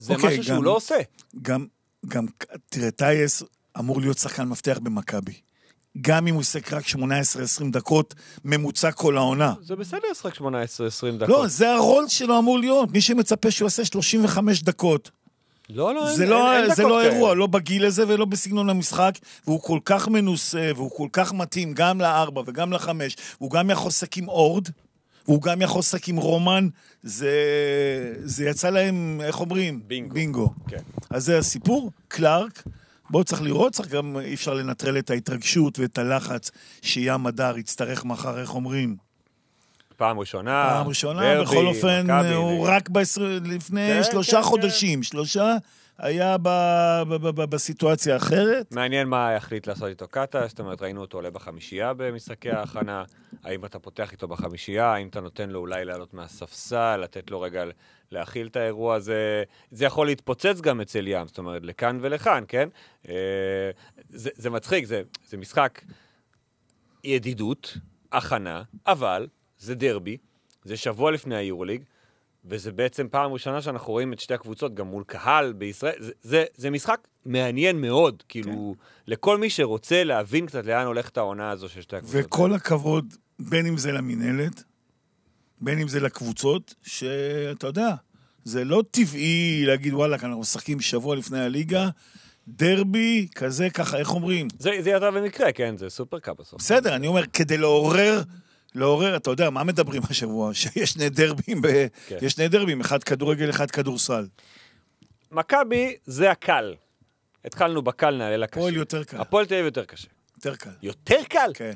זה משהו שהוא לא עושה. גם, תראה, טייס אמור להיות שחקן מפתח במכבי. גם אם הוא עוסק רק 18-20 דקות, ממוצע כל העונה. זה בסדר, שחק 18-20 דקות. לא, זה הרול שלו אמור להיות. מי שמצפה שהוא עושה 35 דקות. לא, זה לא אירוע, לא בגיל הזה ולא בסגנון המשחק, והוא כל כך מנוסה, והוא כל כך מתאים גם ל4 וגם ל5, והוא גם יכול לשחק עם אורד, והוא גם יכול לשחק עם רומן, זה יצא להם, איך אומרים? בינגו. כן. אז זה הסיפור, קלארק, בואו צריך לראות, צריך גם אי אפשר לנטרל את ההתרגשות ואת הלחץ שים הדר יצטרך מחר, איך אומרים? פעם ראשונה, בכל אופן, הוא רק לפני 3 חודשים, 3 היה בסיטואציה אחרת. מעניין מה יחליט לעשות איתו קאטה, זאת אומרת, ראינו אותו עולה בחמישייה במשחקי ההכנה, האם אתה פותח איתו בחמישייה, האם אתה נותן לו אולי לעלות מהספסל, לתת לו רגע להכיל את האירוע הזה, זה יכול להתפוצץ גם אצל ים, זאת אומרת, לכאן ולכאן, כן? זה מצחיק, זה משחק ידידות, הכנה, אבל זה דרבי, זה שבוע לפני היורוליג, וזה בעצם פעם ראשונה שאנחנו רואים את שתי הקבוצות, גם מול קהל בישראל, זה משחק מעניין מאוד, כאילו, לכל מי שרוצה להבין קצת לאן הולכת העונה הזו של שתי הקבוצות. וכל הכבוד, בין אם זה למנהלת, בין אם זה לקבוצות, שאתה יודע, זה לא טבעי להגיד, וואלה, אנחנו משחקים שבוע לפני הליגה, דרבי, כזה, ככה, איך אומרים? זה ידע במקרה, כן, זה סופר קאפ בסוף. בסדר, אני אומר, כדי לעורר, אתה יודע, מה מדברים השבוע? שיש שני דרבים, אחד כדורגל, אחד כדורסל. מכבי זה הקל. התחלנו בקל, נעלה לקשה. הפועל יותר קל. הפועל תהיה יותר קשה. יותר קל. יותר קל? כן.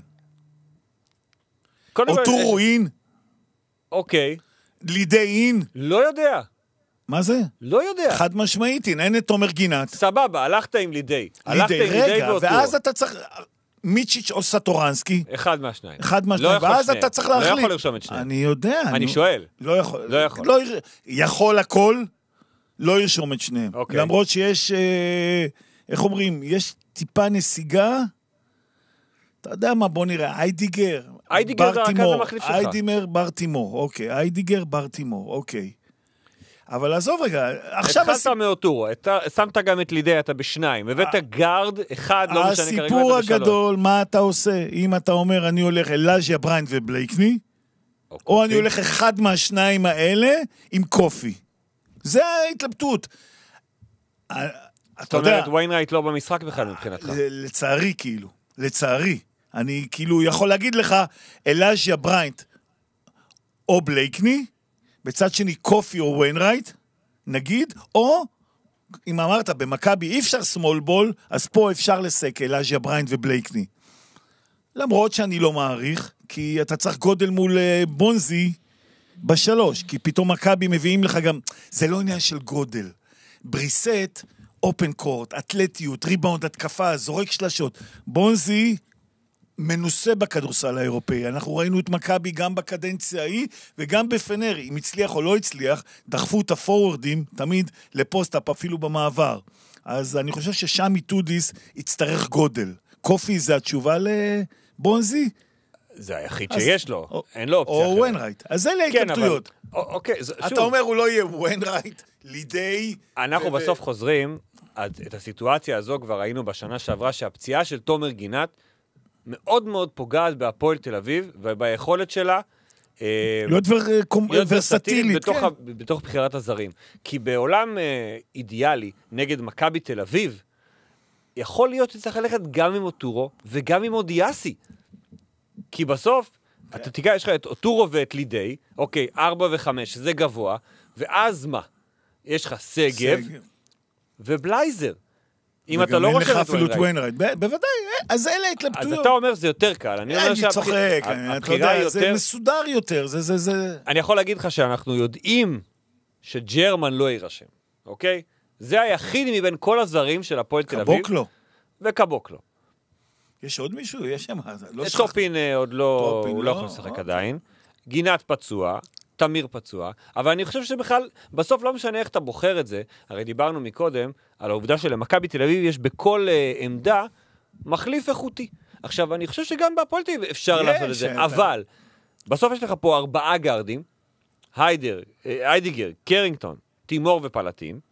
אוטורו אין? אוקיי. לידי אין? לא יודע. מה זה? לא יודע. חד משמעית, אין את תומר גינת. סבבה, הלכת עם לידי. רגע, ואז אתה צריך... מיצ'יץ' או סטורנסקי. אחד מהשניים. ואז אתה צריך להחליט. לא יכול לרשום את שניהם. אני יודע. אני שואל. לא יכול. יכול הכל, לא ירשום את שניהם. למרות שיש, איך אומרים, יש טיפה נסיגה, אתה יודע מה, בוא נראה, איידיגר. איידיגר זה הרכז המחליף שלך. איידיגר בר תימור, אוקיי. איידיגר בר תימור, אוקיי. אבל עזוב רגע, עכשיו... התחלת מאוטורו, שמת גם את לידי, אתה בשניים, הבאת גארד, אחד, לא משנה כרגע, הסיפור הגדול, מה אתה עושה? אם אתה אומר, אני הולך אלאז'יה בריינט ובלייקני, או אני הולך אחד מהשניים האלה עם קופי. זה ההתלבטות. זאת אומרת, ויינרייט לא במשחק בכלל מבחינתך. לצערי, כאילו. לצערי. אני כאילו יכול להגיד לך, אלאז'יה בריינט או בלייקני, בצד שני קופי או ויינרייט, נגיד, או, אם אמרת, במכבי אי אפשר סמול בול, אז פה אפשר לסק אלאז'יה בריינט ובלייקני. למרות שאני לא מעריך, כי אתה צריך גודל מול בונזי בשלוש, כי פתאום מכבי מביאים לך גם, זה לא עניין של גודל. בריסט, אופן קורט, אתלטיות, ריבאונד, התקפה, זורק שלשות. בונזי מנוסה בכדורסל האירופאי. אנחנו ראינו את מכבי גם בקדנציה ההיא, וגם בפנר, אם הצליח או לא הצליח, דחפו את הפורורדים, תמיד לפוסט-אפ, אפילו במעבר. אז אני חושב ששם איטודיס יצטרך גודל. קופי זה התשובה לבונזי? זה היחיד שיש לו, אין לו אופציה אחרת. או ויינרייט. אז אלה ההתלבטויות. אוקיי, אתה אומר הוא לא יהיה ויינרייט, לידי... אנחנו בסוף חוזרים, את הסיטואציה הזו כבר ראינו בשנה שעברה, שהפציעה של תומר גינת, מאוד מאוד פוגעת בהפועל תל אביב, וביכולת שלה להיות ורסטילית, בתוך בחירת הזרים. כי בעולם אידיאלי, נגד מכבי תל אביב, יכול להיות שצריך ללכת גם עם אוטורו, וגם עם אודיאסי. כי בסוף, אתה תיגע, יש לך את אוטורו ואת לידי, אוקיי, 4 ו-5, זה גבוה, ואז מה? יש לך סגב, ובלייזר. אם אתה לא רוצה את ויינרייט. בוודאי, אז אלה התלבטויות. אז אתה אומר זה יותר קל. אני צוחק, אתה יודע, זה מסודר יותר. אני יכול להגיד לך שאנחנו יודעים שג'רמן לא יירשם, אוקיי? זה היחיד מבין כל הזרים של הפועל תל אביב. קבוקלו. וקבוקלו. יש עוד מישהו? יש שם. טופין עוד לא, הוא לא יכול לשחק עדיין. גינת פצוע. תמיר פצוע, אבל אני חושב שבכלל, בסוף לא משנה איך אתה בוחר את זה, הרי דיברנו מקודם על העובדה שלמכבי תל אביב יש בכל עמדה מחליף איכותי. עכשיו, אני חושב שגם בהפועל תל אביב אפשר לעשות את זה, אבל בסוף יש לך פה 4 גארדים, היידיגר, קרינגטון, תימור ופלטים,